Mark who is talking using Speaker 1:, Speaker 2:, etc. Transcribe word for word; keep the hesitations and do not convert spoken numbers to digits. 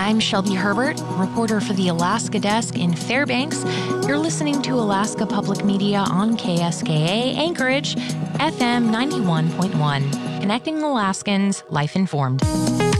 Speaker 1: I'm Shelby Herbert, reporter for the Alaska Desk in Fairbanks. You're listening to Alaska Public Media on K S K A Anchorage, F M ninety-one point one, connecting Alaskans, life informed.